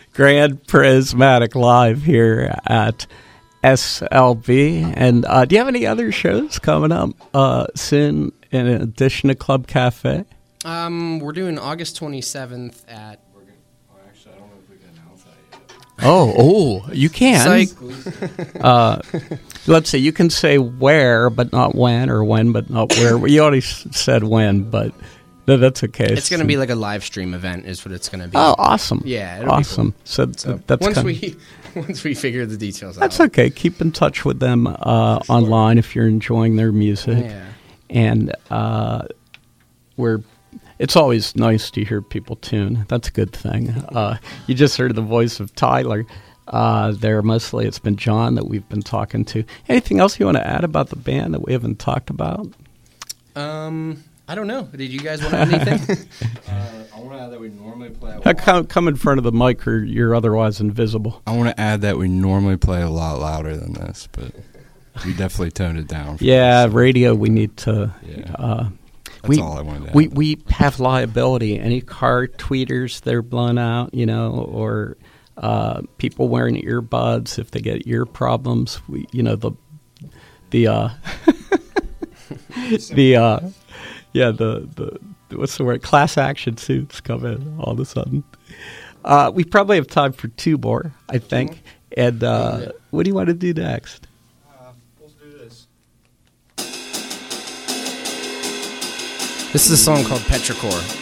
Grand Prismatic Live here at SLB. And do you have any other shows coming up soon in addition to Club Cafe? We're doing August 27th at... Actually, I don't know if we can announce that yet. Oh, you can. Let's see, you can say where, but not when, or when, but not where. You already said when, but that's okay. It's going to be like a live stream event is what it's going to be. Oh, awesome. Yeah. Awesome. Cool. So that's once we figure the details out. That's okay. Keep in touch with them online if you're enjoying their music. Yeah. And it's always nice to hear people tune. That's a good thing. You just heard the voice of Tyler. Mostly it's been John that we've been talking to. Anything else you want to add about the band that we haven't talked about? I don't know. Did you guys want to add anything? I want to add that we normally play Come in front of the mic or you're otherwise invisible. I want to add that we normally play a lot louder than this, but we definitely toned it down. Radio we need to... Yeah. That's all I wanted to add. We have liability. Any car tweeters that are blown out, or people wearing earbuds if they get ear problems. The what's the word? Class action suits come in all of a sudden. We probably have time for two more, I think. And what do you want to do next? Let's do this. This is a song called Petrichor.